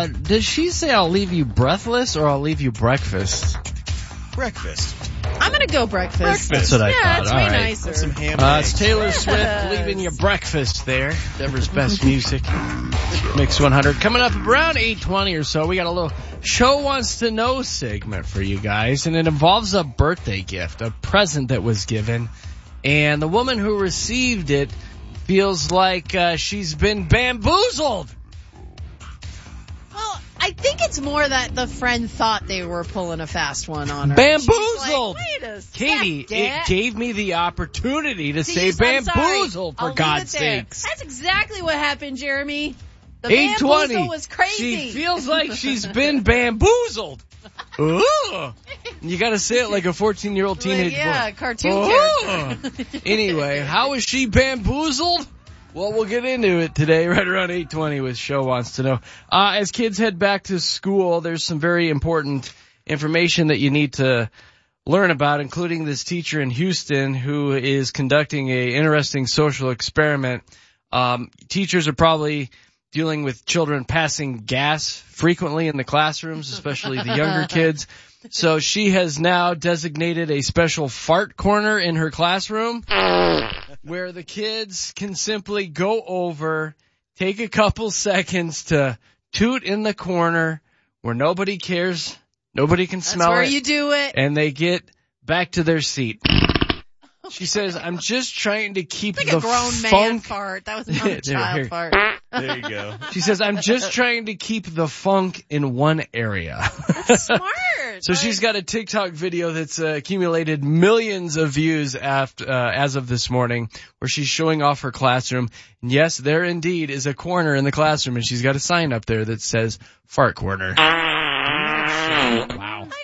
Does she say I'll leave you breathless or I'll leave you breakfast? Breakfast. I'm going to go breakfast. That's what I thought. Yeah, it's All way right. nicer. With some ham and It's eggs. Taylor Swift leaving you breakfast there. Deborah's best music. Mix 100. Coming up around 8:20 or so, we got a little Show Wants to Know segment for you guys, and it involves a birthday gift, a present that was given, and the woman who received it feels like she's been bamboozled. Well, I think it's more that the friend thought they were pulling a fast one on her. Bamboozled! She's like, wait a Katie, second. it gave me the opportunity to say I'm sorry. bamboozled, I'll for leave God's it there. sakes. That's exactly what happened, Jeremy. The 8:20. bamboozle was crazy. She feels like she's been bamboozled. Ooh. You gotta say it like a 14-year-old teenage yeah, boy. cartoon character. Anyway, how is she bamboozled? Well, we'll get into it today, right around 8:20 with Show Wants to Know. As kids head back to school, there's some very important information that you need to learn about, including this teacher in Houston who is conducting a interesting social experiment. Teachers are probably dealing with children passing gas frequently in the classrooms, especially the younger kids. So she has now designated a special fart corner in her classroom where the kids can simply go over, take a couple seconds to toot in the corner where nobody cares, nobody can smell That's where it, you do it. and they get back to their seat. She says, I'm just trying to keep Like the a grown man funk. fart. That was not a Here. child fart. There you go. She says, I'm just trying to keep the funk in one area. That's smart. So she's got a TikTok video that's accumulated millions of views as of this morning, where she's showing off her classroom. And yes, there indeed is a corner in the classroom, and she's got a sign up there that says "Fart Corner." Wow.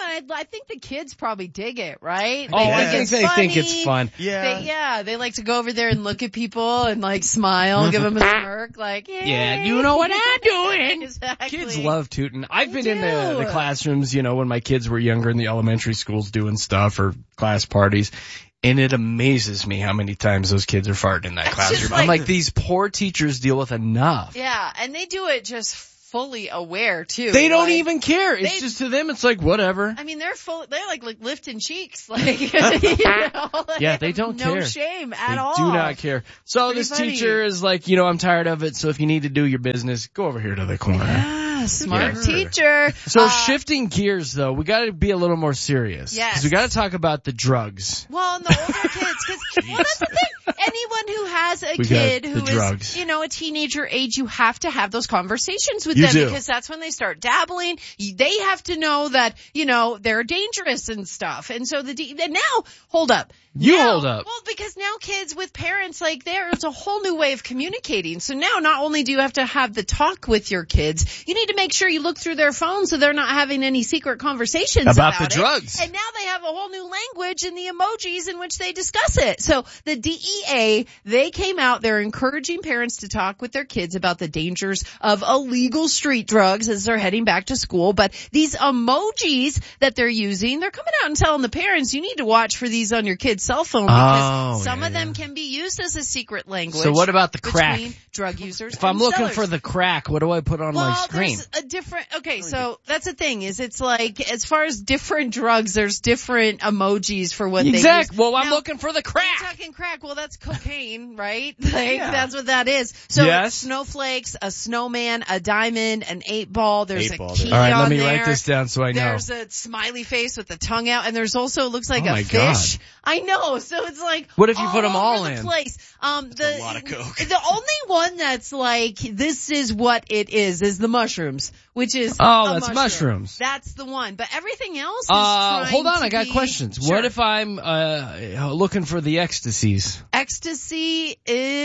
I think the kids probably dig it, right? Oh, I think they think it's fun. Yeah. They like to go over there and look at people and like smile, give them a smirk, like, hey. Yeah, you know what I'm doing. Exactly. Kids love tooting. I've been in do. the classrooms, when my kids were younger in the elementary schools doing stuff or class parties. And it amazes me how many times those kids are farting in that classroom. I'm like, these poor teachers deal with enough. Yeah, and they do it just fully aware too. They don't like, even care. It's just to them, it's like, whatever. I mean, they're like lifting cheeks, like, like, Yeah, they don't care. No shame at They all. do not care. So Pretty this funny. teacher is like, I'm tired of it. So if you need to do your business, go over here to the corner. Yeah, smart Yeah. teacher. So shifting gears though, we got to be a little more serious. Yes. 'Cause we got to talk about the drugs. Well, and the older kids, because that's the thing. Anyone who has a We got kid the who drugs. is, a teenager age, you have to have those conversations with You them do. because that's when they start dabbling. They have to know that, they're dangerous and stuff. And so and now, hold up. You Now- hold up. Well, because now kids with parents, like, there's a whole new way of communicating. So now not only do you have to have the talk with your kids, you need to make sure you look through their phones so they're not having any secret conversations About the it. drugs. And now they have a whole new language in the emojis in which they discuss it. So the DEA, they came out, they're encouraging parents to talk with their kids about the dangers of illegal street drugs as they're heading back to school. But these emojis that they're using, they're coming out and telling the parents, you need to watch for these on your kids' cell phone because some of them can be used as a secret language. So what about the crack? Between drug users If I'm and looking sellers. for the crack, what do I put on my screen? There's a different, so that's the thing is it's like, as far as different drugs, there's different emojis for what they use. Well, I'm Now, looking for the You're crack. talking crack. Well, that's cocaine, right? Like, that's what that is. So Yes. it's snowflakes, a snowman, a diamond, an 8-ball. There's a key All right, on let me there. write this down so I know. There's a smiley face with the tongue out, and there's also, it looks like Oh my a fish. I know. So it's like, What if you put 'em all over the in? place. a lot of coke. The only one that's like, this is what it is the mushrooms, which is Oh, a that's mushroom. mushrooms. That's the one. But everything else is trying hold on, to I got be- questions. Sure. What if I'm looking for the ecstasies? Ecstasy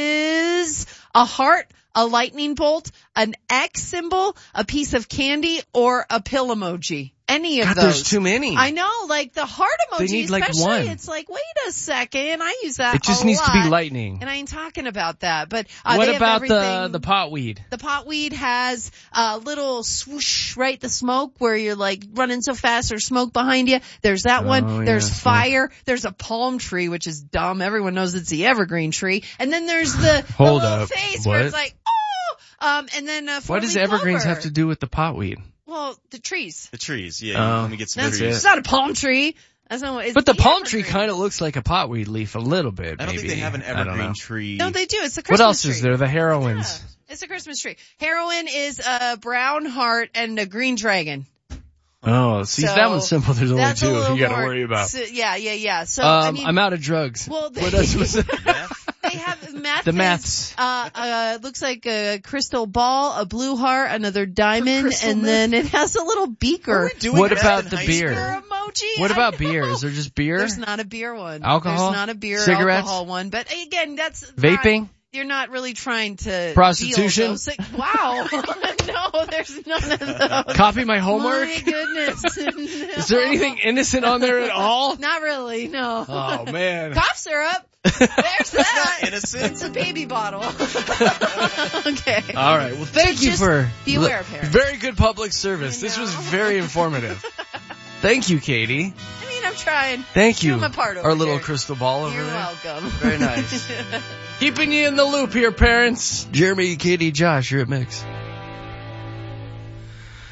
is a heart, a lightning bolt, an X symbol, a piece of candy, or a pill emoji. Any of God, those. there's too many. I know, like the heart emoji, They need, like, especially, one. it's like, wait a second, I use that It just a needs to be lot, lightning. And I ain't talking about that, but What they have about everything. the potweed? The potweed has a little swoosh, right? The smoke where you're like running so fast there's smoke behind you. There's that one. Oh, yeah, There's smoke. fire. There's a palm tree, which is dumb. Everyone knows it's the evergreen tree. And then there's the Hold little up. face where What? it's like, oh, And then What does four-leaf evergreens clover. have to do with the potweed? Well, the trees. The trees, yeah. Let me get some That's trees. it's not a palm tree. That's not what. It's But the palm tree evergreen. kind of looks like a potweed leaf a little bit. I don't maybe. think they have an I don't know. evergreen tree. No, they do. It's the Christmas What else tree. is there? The heroines. Yeah, it's a Christmas tree. Heroine is a brown heart and a green dragon. Oh, see, So, that one's simple. There's only That's a two little you got to more- worry about. So, yeah. So I mean, I'm out of drugs. well, What else was there? they have math. The is, maths. looks like a crystal ball, a blue heart, another diamond, crystal and meth? then it has a little beaker. math What about in the high beer? Beer emoji. What I about know. beer? Is there just beer? There's not a beer one. Alcohol? There's not a beer Cigarettes? alcohol one. But again, that's Vaping? Not, you're not really trying to Prostitution? deal those. Wow. No, there's none of those. Copy my homework? My goodness. Is there anything innocent on there at all? Not really. No. Oh man. Cough syrup. There's that. innocent. It's a baby bottle. Okay. All right. Well, thank you Just for be aware, parents. very good public service. You This was know? very informative. Thank you, Katie. I mean, I'm trying. Thank you. Doing my part over Our little here. crystal ball over You're there. welcome. Very nice. Keeping you in the loop here, parents. Jeremy, Katie, Josh, you're at Mix.